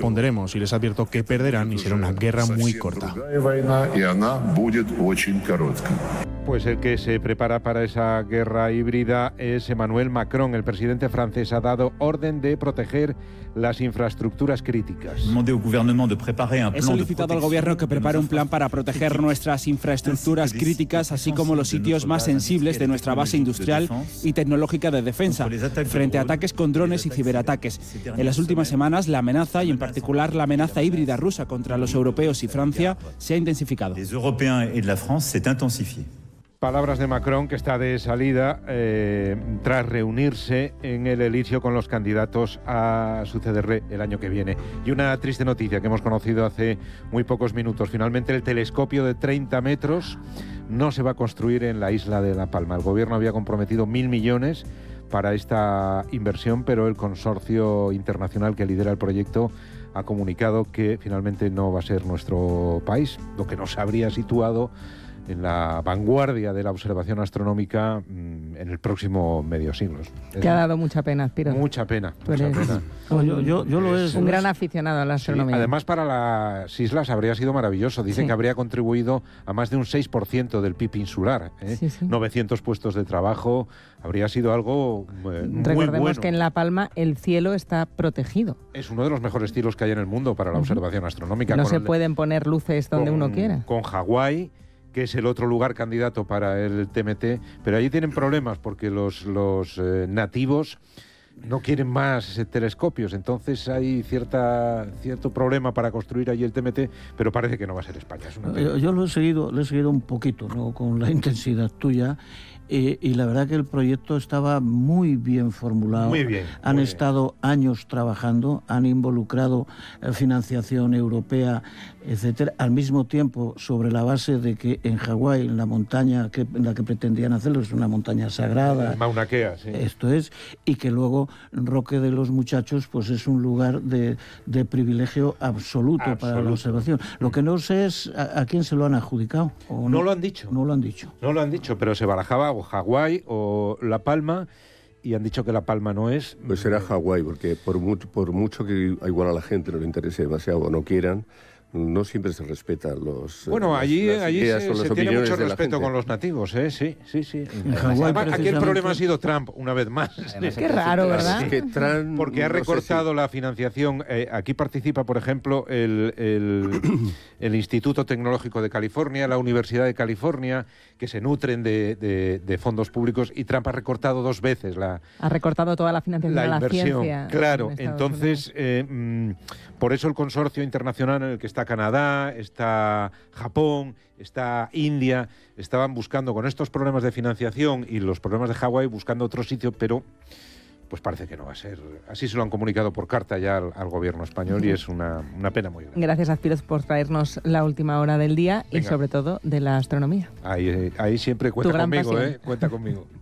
responderemos y les advierto que perderán y será una guerra muy corta. Pues el que se prepara para esa guerra híbrida es Emmanuel Macron. El presidente francés ha dado orden de proteger las infraestructuras críticas. He solicitado al gobierno que prepare un plan para proteger nuestras infraestructuras críticas, así como los sitios más sensibles de nuestra base industrial y tecnológica de defensa, frente a ataques con drones y ciberataques. En las últimas semanas, la amenaza, y en particular la amenaza híbrida rusa contra los europeos y Francia, se ha intensificado. Palabras de Macron, que está de salida tras reunirse en el Elíseo con los candidatos a sucederle el año que viene. Y una triste noticia que hemos conocido hace muy pocos minutos. Finalmente, el telescopio de 30 metros no se va a construir en la isla de La Palma. El gobierno había comprometido 1.000 millones para esta inversión, pero el consorcio internacional que lidera el proyecto ha comunicado que finalmente no va a ser nuestro país, lo que nos habría situado en la vanguardia de la observación astronómica en el próximo medio siglo. Te ha dado mucha pena, Spiro. Mucha pena. Yo lo es. Un gran aficionado a la astronomía. Sí, además, para las islas habría sido maravilloso. Dicen que habría contribuido a más de un 6% del PIB insular. 900 puestos de trabajo. Habría sido algo muy Recordemos bueno. que en La Palma el cielo está protegido. Es uno de los mejores cielos que hay en el mundo para la observación astronómica. No se pueden poner luces donde uno quiera. Con Hawái, que es el otro lugar candidato para el TMT, pero allí tienen problemas porque los nativos no quieren más telescopios, entonces hay cierto problema para construir allí el TMT, pero parece que no va a ser España. Es una pena. Yo lo he seguido un poquito, ¿no?, con la intensidad tuya. Y la verdad que el proyecto estaba muy bien formulado. Muy bien. Han estado años trabajando, han involucrado financiación europea, etcétera, al mismo tiempo sobre la base de que en Hawái, en la montaña en la que pretendían hacerlo, es una montaña sagrada. Mauna Kea, sí. Esto es, y que luego Roque de los Muchachos pues es un lugar de privilegio absoluto para la observación. Lo que no sé es a quién se lo han adjudicado. ¿O no lo han dicho. No lo han dicho. No lo han dicho, pero se barajaba o Hawái o La Palma, y han dicho que La Palma no es. Pues será Hawái, porque por mucho que igual a la gente no le interese demasiado o no quieran, no siempre se respetan los... Bueno, allí se tiene mucho respeto con los nativos, ¿eh? Sí. Además, aquí el problema ha sido Trump, una vez más. Qué raro, ¿verdad? Es que Trump, porque ha recortado la financiación. Aquí participa, por ejemplo, el Instituto Tecnológico de California, la Universidad de California, que se nutren de fondos públicos, y Trump ha recortado 2 veces Ha recortado toda la financiación de la inversión. Ciencia. Claro, entonces, por eso el consorcio internacional en el que está Canadá, está Japón, está India, estaban buscando, con estos problemas de financiación y los problemas de Hawái, buscando otro sitio, pero pues parece que no va a ser. Así se lo han comunicado por carta ya al gobierno español y es una pena muy grande. Gracias, Azpiroz, por traernos la última hora del día. Venga. Y sobre todo de la astronomía. Ahí siempre cuenta conmigo, cuenta conmigo.